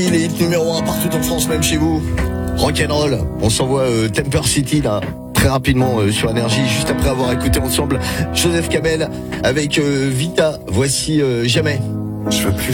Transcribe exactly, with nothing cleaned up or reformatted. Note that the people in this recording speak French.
Il est numéro un partout en France, même chez vous. Rock'n'roll. On s'envoie euh, Temper City là très rapidement euh, sur Énergie, juste après avoir écouté ensemble Joseph Kamel avec euh, Vita. Voici euh, Jamais. Je veux plus